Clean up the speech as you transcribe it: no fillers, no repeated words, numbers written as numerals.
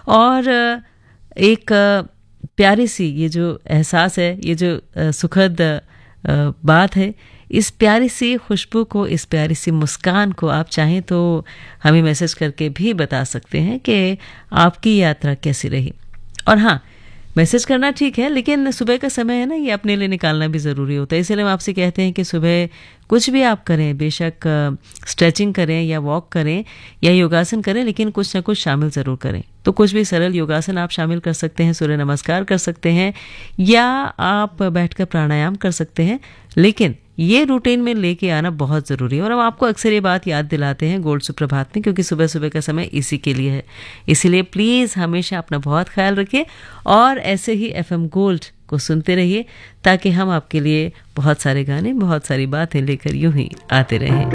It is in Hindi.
और एक प्यारी सी ये जो एहसास है, ये जो सुखद बात है, इस प्यारी सी खुशबू को, इस प्यारी सी मुस्कान को आप चाहें तो हमें मैसेज करके भी बता सकते हैं कि आपकी यात्रा कैसी रही। और हाँ, मैसेज करना ठीक है, लेकिन सुबह का समय है ना, ये अपने लिए निकालना भी ज़रूरी होता है। इसलिए हम आपसे कहते हैं कि सुबह कुछ भी आप करें, बेशक स्ट्रेचिंग करें या वॉक करें या योगासन करें, लेकिन कुछ ना कुछ शामिल ज़रूर करें। तो कुछ भी सरल योगासन आप शामिल कर सकते हैं, सूर्य नमस्कार कर सकते हैं, या आप बैठकर प्राणायाम कर सकते हैं, लेकिन ये रूटीन में लेके आना बहुत ज़रूरी है। और हम आपको अक्सर ये बात याद दिलाते हैं गोल्ड सुप्रभात में, क्योंकि सुबह सुबह का समय इसी के लिए है। इसीलिए प्लीज़ हमेशा अपना बहुत ख्याल रखिए और ऐसे ही FM गोल्ड को सुनते रहिए, ताकि हम आपके लिए बहुत सारे गाने, बहुत सारी बातें लेकर यूं ही आते रहें।